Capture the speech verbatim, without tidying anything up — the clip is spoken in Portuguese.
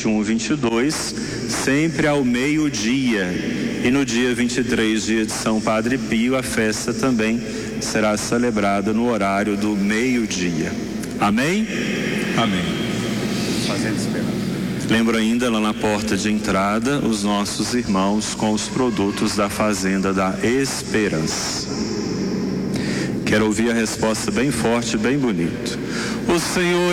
e um, vinte e dois, sempre ao meio-dia. E no dia vinte e três, dia de São Padre Pio, a festa também será celebrada no horário do meio-dia. Amém? Amém. Fazendo esperança. Lembro ainda, lá na porta de entrada, os nossos irmãos com os produtos da Fazenda da Esperança. Quero ouvir a resposta bem forte, bem bonito. O Senhor